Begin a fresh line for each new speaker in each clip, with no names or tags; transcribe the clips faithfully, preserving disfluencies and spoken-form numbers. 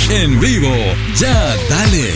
En vivo, ya dale.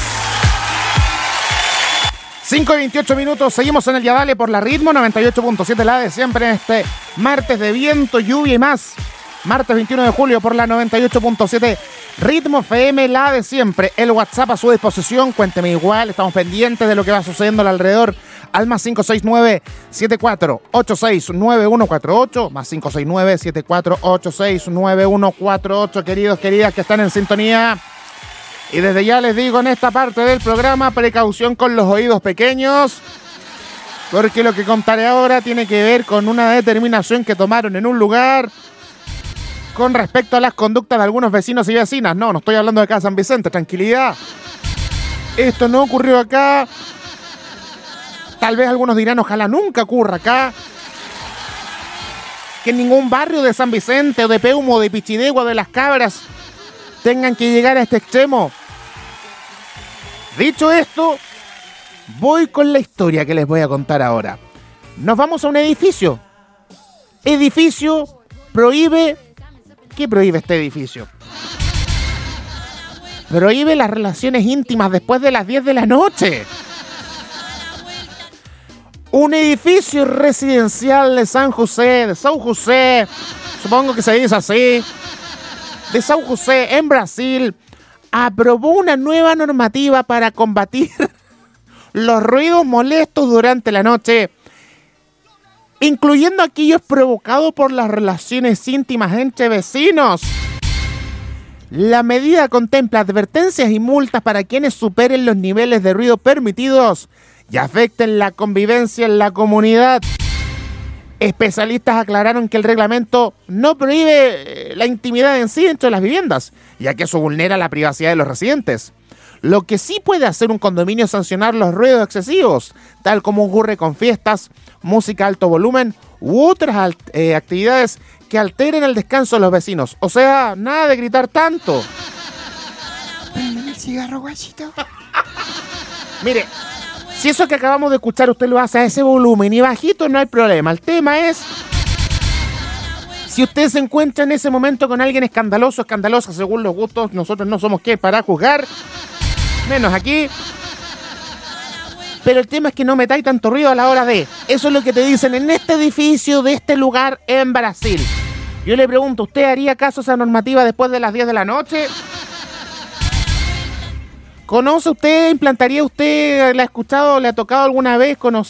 cinco y veintiocho minutos, seguimos en el Ya Dale por la Ritmo noventa y ocho punto siete, la de siempre, en este martes de viento, lluvia y más. Martes veintiuno de julio por la noventa y ocho punto siete Ritmo F M, la de siempre. El WhatsApp a su disposición, cuénteme igual, estamos pendientes de lo que va sucediendo alrededor. Al más cinco seis nueve, siete cuatro ocho seis, nueve uno cuatro ocho, más cinco seis nueve, siete cuatro ocho seis, nueve uno cuatro ocho, queridos, queridas que están en sintonía. Y desde ya les digo en esta parte del programa, precaución con los oídos pequeños, porque lo que contaré ahora tiene que ver con una determinación que tomaron en un lugar con respecto a las conductas de algunos vecinos y vecinas. No, no estoy hablando de acá San Vicente, tranquilidad. Esto no ocurrió acá. Tal vez algunos dirán, ojalá nunca ocurra acá. Que en ningún barrio de San Vicente, o de Peumo, de Pichidegua, de Las Cabras, tengan que llegar a este extremo. Dicho esto, voy con la historia que les voy a contar ahora. Nos vamos a un edificio. Edificio prohíbe... ¿Qué prohíbe este edificio? Prohíbe las relaciones íntimas después de las diez de la noche. Un edificio residencial de San José, de São José, supongo que se dice así, de São José, en Brasil, aprobó una nueva normativa para combatir los ruidos molestos durante la noche, incluyendo aquellos provocados por las relaciones íntimas entre vecinos. La medida contempla advertencias y multas para quienes superen los niveles de ruido permitidos y afecten la convivencia en la comunidad. Especialistas aclararon que el reglamento no prohíbe la intimidad en sí dentro de las viviendas, ya que eso vulnera la privacidad de los residentes. Lo que sí puede hacer un condominio es sancionar los ruidos excesivos, tal como ocurre con fiestas, música a alto volumen u otras eh, actividades que alteren el descanso de los vecinos. O sea, nada de gritar tanto.
Préndeme el cigarro, guachito.
Mire, si eso que acabamos de escuchar usted lo hace a ese volumen y bajito, no hay problema. El tema es si usted se encuentra en ese momento con alguien escandaloso, escandalosa según los gustos. Nosotros no somos qué para juzgar, menos aquí. Pero el tema es que no metáis tanto ruido a la hora de... Eso es lo que te dicen en este edificio de este lugar en Brasil. Yo le pregunto, ¿usted haría caso a esa normativa después de las diez de la noche? ¿Conoce usted, implantaría usted, la ha escuchado, le ha tocado alguna vez conocer